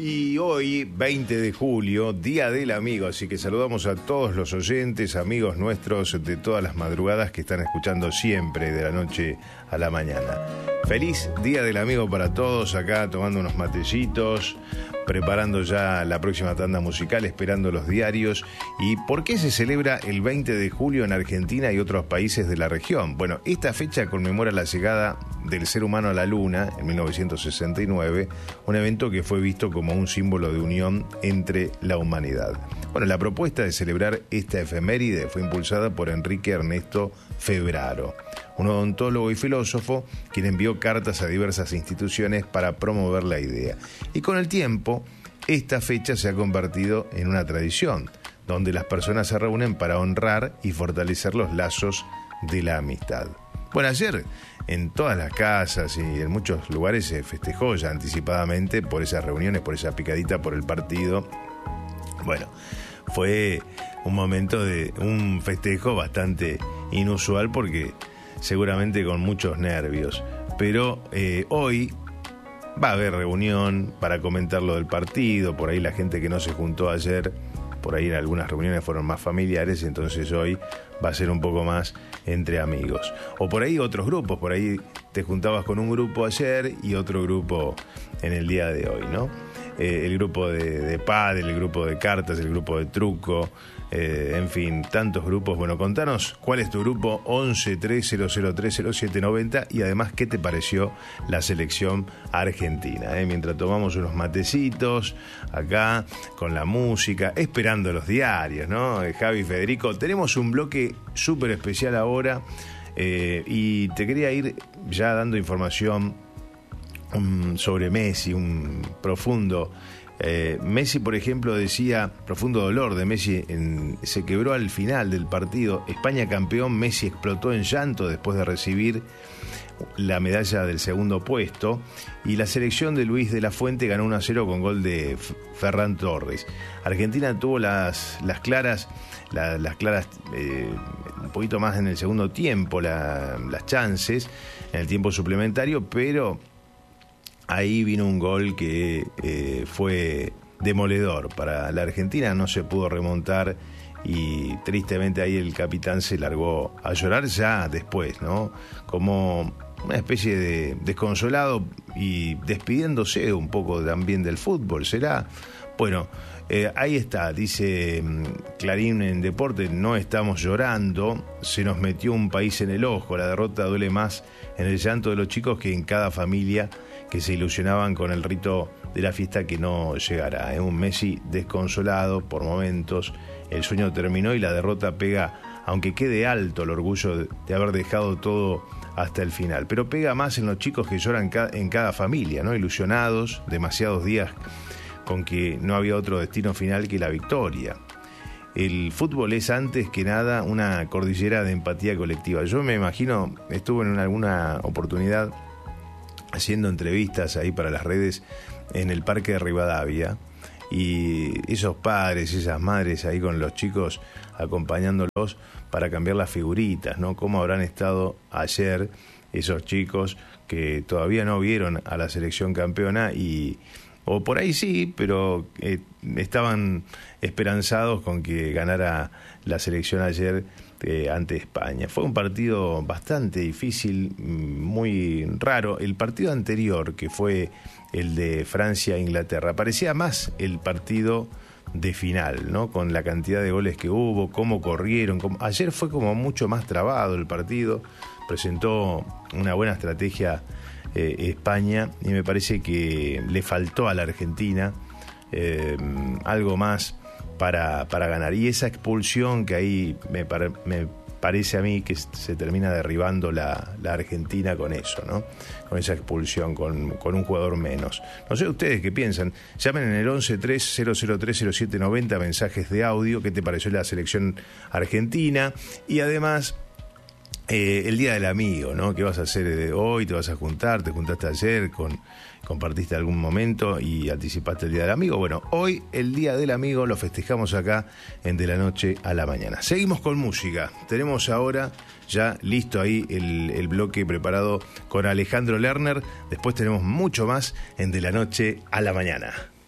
Y hoy, 20 de julio, Día del Amigo, así que saludamos a todos los oyentes, amigos nuestros de todas las madrugadas que están escuchando siempre de la noche a la mañana. Feliz Día del Amigo para todos, acá tomando unos matecitos, preparando ya la próxima tanda musical, esperando los diarios. ¿Y por qué se celebra el 20 de julio en Argentina y otros países de la región? Bueno, esta fecha conmemora la llegada del ser humano a la Luna en 1969, un evento que fue visto como un símbolo de unión entre la humanidad. Bueno, la propuesta de celebrar esta efeméride fue impulsada por Enrique Ernesto Febraro, un odontólogo y filósofo, quien envió cartas a diversas instituciones para promover la idea. Y con el tiempo, esta fecha se ha convertido en una tradición, donde las personas se reúnen para honrar y fortalecer los lazos de la amistad. Bueno, ayer en todas las casas y en muchos lugares se festejó ya anticipadamente por esas reuniones, por esa picadita por el partido. Bueno, fue un momento de un festejo bastante inusual porque seguramente con muchos nervios. Pero hoy va a haber reunión para comentar lo del partido, por ahí la gente que no se juntó ayer, por ahí en algunas reuniones fueron más familiares, entonces hoy va a ser un poco más entre amigos. O por ahí otros grupos, por ahí te juntabas con un grupo ayer y otro grupo en el día de hoy, ¿no? El grupo de pádel, el grupo de cartas, el grupo de truco, en fin, tantos grupos. Bueno, contanos cuál es tu grupo, 11 3003 0790, y además qué te pareció la selección argentina, mientras tomamos unos matecitos acá con la música, esperando los diarios, ¿no? Javi y Federico, tenemos un bloque súper especial ahora, y te quería ir ya dando información sobre Messi, un profundo Messi, por ejemplo, decía, profundo dolor de Messi, se quebró al final del partido. España campeón, Messi explotó en llanto después de recibir la medalla del segundo puesto, y la selección de Luis de la Fuente ganó 1-0 con gol de Ferran Torres. Argentina tuvo las claras un poquito más en el segundo tiempo, las chances en el tiempo suplementario, pero ahí vino un gol que fue demoledor para la Argentina, no se pudo remontar y tristemente ahí el capitán se largó a llorar ya después, ¿no? Como una especie de desconsolado y despidiéndose un poco también del fútbol, ¿será? Bueno, ahí está, dice Clarín en Deporte, no estamos llorando, se nos metió un país en el ojo, la derrota duele más en el llanto de los chicos que en cada familia que se ilusionaban con el rito de la fiesta que no llegará. Un Messi desconsolado por momentos, el sueño terminó y la derrota pega, aunque quede alto el orgullo de haber dejado todo hasta el final, pero pega más en los chicos que lloran en cada familia, ¿no? Ilusionados, demasiados días con que no había otro destino final que la victoria. El fútbol es antes que nada una cordillera de empatía colectiva. Yo me imagino, estuve en alguna oportunidad haciendo entrevistas ahí para las redes en el Parque de Rivadavia, y esos padres, esas madres ahí con los chicos acompañándolos para cambiar las figuritas, ¿no? Cómo habrán estado ayer esos chicos que todavía no vieron a la selección campeona o por ahí sí, pero estaban esperanzados con que ganara la selección ayer ante España. Fue un partido bastante difícil, muy raro. El partido anterior, que fue el de Francia-Inglaterra, parecía más el partido de final, ¿no? Con la cantidad de goles que hubo, cómo corrieron. Ayer fue como mucho más trabado el partido, presentó una buena estrategia España, y me parece que le faltó a la Argentina algo más para ganar. Y esa expulsión que ahí me parece a mí que se termina derribando la Argentina con eso, ¿no? Con esa expulsión, con un jugador menos. No sé ustedes qué piensan. Llamen en el 11 3003 0790, mensajes de audio. ¿Qué te pareció la selección argentina? Y además, el Día del Amigo, ¿no? ¿Qué vas a hacer hoy? ¿Te vas a juntar? ¿Te juntaste ayer? ¿Compartiste algún momento y anticipaste el Día del Amigo? Bueno, hoy el Día del Amigo lo festejamos acá en De la Noche a la Mañana. Seguimos con música. Tenemos ahora ya listo ahí el bloque preparado con Alejandro Lerner. Después tenemos mucho más en De la Noche a la Mañana.